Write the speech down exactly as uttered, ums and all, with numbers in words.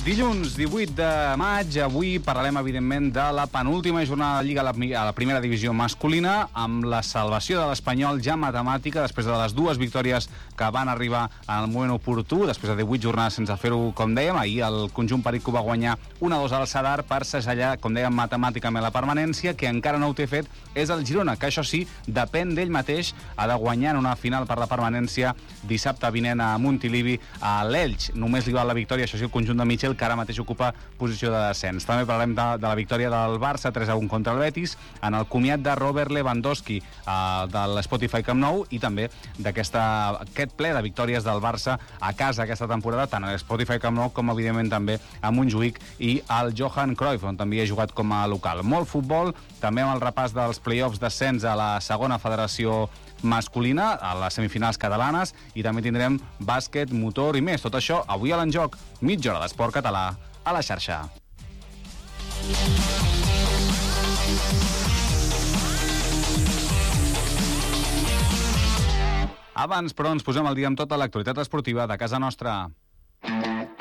Dilluns divuit de maig, avui parlarem evidentment de la penúltima jornada de Lliga a la, a la primera divisió masculina, amb la salvació de l'Espanyol ja matemàtica després de les dues victòries que van arribar en el moment oportú, després de divuit jornades sense fer-ho, com dèiem. Ahir el conjunt perico va guanyar una a dos al Sadar per segellar, com dèiem, matemàticament la permanència. Que encara no ho té fet és el Girona, que això sí, depèn d'ell mateix, ha de guanyar en una final per la permanència dissabte vinent a Montilivi, a l'Elx. Només li val la victòria, això sí, el conjunt de Michel, que ara mateix ocupa posició de descens. També parlarem de, de la victòria del Barça tres a un contra el Betis, en el comiat de Robert Lewandowski eh, de l'Spotify Camp Nou, i també d'aquest ple de victòries del Barça a casa aquesta temporada, tant a l'Spotify Camp Nou com, evidentment, també a Montjuïc i al Johan Cruyff, on també ha jugat com a local. Molt futbol, també amb el repàs dels play-offs d'ascens a la segona federació masculina, a les semifinals catalanes, i també tindrem bàsquet, motor i més. Tot això avui a l'Enjoc, mitja hora d'esport català a la xarxa. Abans, però, ens posem al dia amb tota l'actualitat esportiva de casa nostra.